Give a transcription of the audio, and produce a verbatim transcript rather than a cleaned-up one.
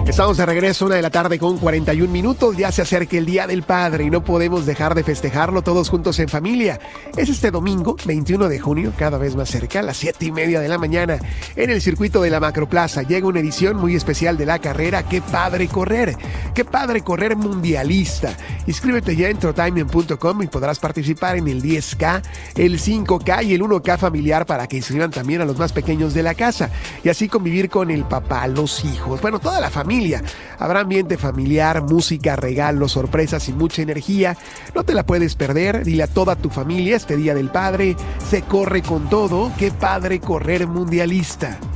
Estamos de regreso, una de la tarde con cuarenta y un minutos. Ya se acerca el Día del Padre y no podemos dejar de festejarlo todos juntos en familia. Es este domingo, veintiuno de junio, cada vez más cerca, a las siete y media de la mañana, en el circuito de la Macroplaza. Llega una edición muy especial de la carrera Qué Padre Correr. Qué Padre Correr mundialista. Inscríbete ya en trotime punto com y podrás participar en el diez K, el cinco K y el uno K familiar para que inscriban también a los más pequeños de la casa y así convivir con el papá, los hijos, bueno, toda la familia. Habrá ambiente familiar, música, regalos, sorpresas y mucha energía. No te la puedes perder. Dile a toda tu familia este Día del Padre se corre con todo. Qué padre correr mundialista.